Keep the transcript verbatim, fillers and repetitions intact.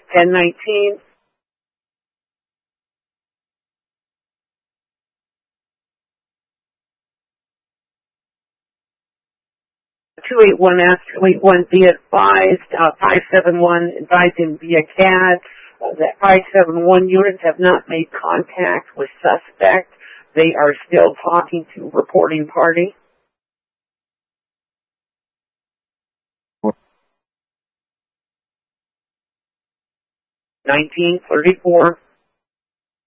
ten nineteen. two eight one S, two eight one, be advised, uh, five seven one advising via C A D uh, that five seven one units have not made contact with suspect. They are still talking to reporting party. nineteen thirty-four.